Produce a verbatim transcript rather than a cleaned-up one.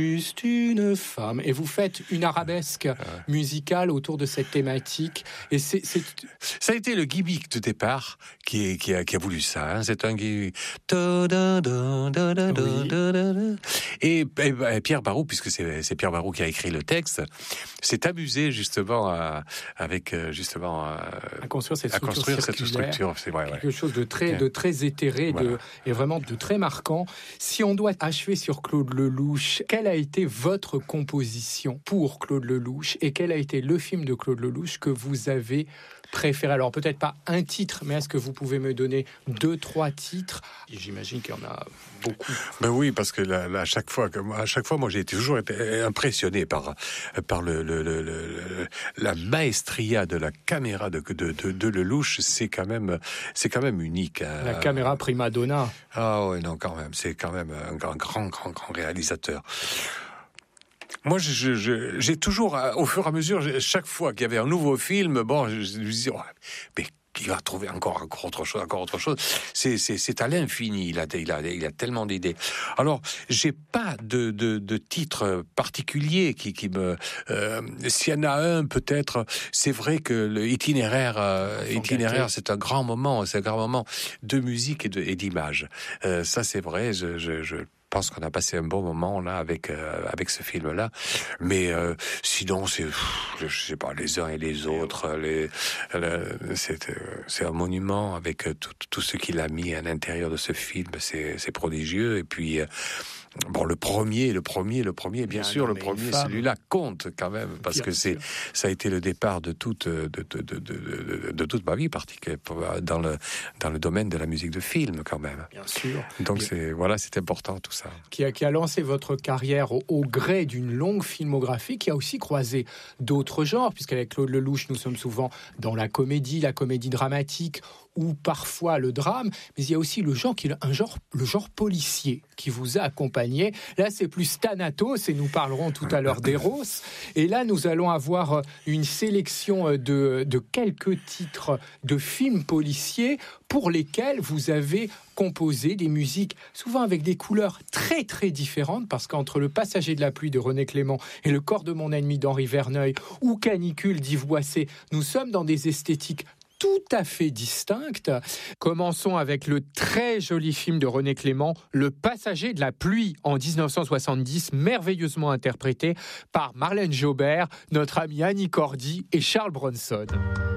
Juste une femme. Et vous faites une arabesque Ouais. musicale autour de cette thématique. Et c'est, c'est... Ça a été le gimmick de départ qui, est, qui, a, qui a voulu ça. Hein. C'est un gimmick. Oui. Et, et, et Pierre Barou, puisque c'est, c'est Pierre Barou qui a écrit le texte, s'est amusé justement à, avec justement à, à construire cette à structure construire cette circulaire. structure. C'est vrai, ouais. Quelque chose de très, de très éthéré Voilà. de, et vraiment de très marquant. Si on doit achever sur Claude Lelouch, quelle a été votre composition pour Claude Lelouch et quel a été le film de Claude Lelouch que vous avez préféré? Alors peut-être pas un titre, mais est-ce que vous pouvez me donner deux, trois titres? J'imagine qu'il y en a beaucoup. Ben oui, parce que là, là, à chaque fois, à chaque fois, moi, j'ai toujours été impressionné par par le, le, le, le la maestria de la caméra de de de, de Lelouch. C'est quand même c'est quand même unique. Hein. La caméra prima donna. Ah oui, non, quand même, c'est quand même un grand, grand, grand, grand réalisateur. Moi, je, je, j'ai toujours, au fur et à mesure, chaque fois qu'il y avait un nouveau film, bon, je, je me disais, oh, mais il va trouver encore, encore autre chose, encore autre chose. C'est, c'est, c'est à l'infini. Il a, il a, il a tellement d'idées. Alors, j'ai pas de, de, de titre particulier qui, qui me. Euh, s'il y en a un, peut-être. C'est vrai que le itinéraire, euh, itinéraire, c'est un grand moment, c'est un grand moment de musique et, de, et d'image. Euh, ça, c'est vrai. Je, je, je Je pense qu'on a passé un bon moment là avec euh, avec ce film-là, mais euh, sinon c'est pff, je sais pas les uns et les autres, les, le, c'est euh, c'est un monument avec tout tout ce qu'il a mis à l'intérieur de ce film, c'est c'est prodigieux. Et puis euh, bon, le premier, le premier, le premier, bien, bien sûr, le premier, celui-là compte quand même parce bien que sûr. c'est ça a été le départ de toute de de de de, de, de toute ma vie, particulièrement dans le dans le domaine de la musique de film quand même. Bien sûr. Donc bien. c'est voilà, c'est important tout ça. Qui a, qui a lancé votre carrière au, au gré d'une longue filmographie, qui a aussi croisé d'autres genres, puisqu'avec Claude Lelouch, nous sommes souvent dans la comédie, la comédie dramatique, ou parfois le drame, mais il y a aussi le genre qui est un genre, le genre policier qui vous a accompagné. Là, c'est plus Thanatos, et nous parlerons tout à l'heure d'Eros. Et là, nous allons avoir une sélection de, de quelques titres de films policiers pour lesquels vous avez composé des musiques, souvent avec des couleurs très très différentes, parce qu'entre Le Passager de la pluie de René Clément et Le corps de mon ennemi d'Henri Verneuil ou Canicule d'Yves Boisset, nous sommes dans des esthétiques tout à fait distinctes. Commençons avec le très joli film de René Clément, Le Passager de la pluie, en dix-neuf cent soixante-dix, merveilleusement interprété par Marlène Jobert, notre amie Annie Cordy et Charles Bronson.